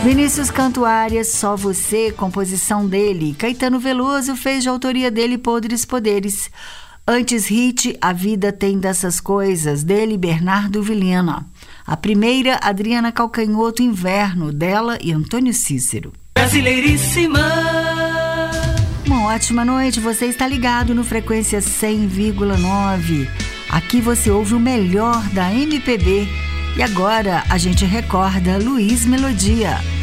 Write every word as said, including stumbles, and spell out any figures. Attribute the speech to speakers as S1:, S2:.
S1: Vinícius Cantuária, Só Você, composição dele. Caetano Veloso fez de autoria dele Podres Poderes. Antes, hit A Vida Tem Dessas Coisas, dele Bernardo Vilhena. A primeira, Adriana Calcanhoto, Inverno, dela e Antônio Cícero.
S2: Brasileiríssima.
S1: Uma ótima noite, você está ligado no Frequência cem vírgula nove. Aqui você ouve o melhor da M P B. E agora a gente recorda Luiz Melodia.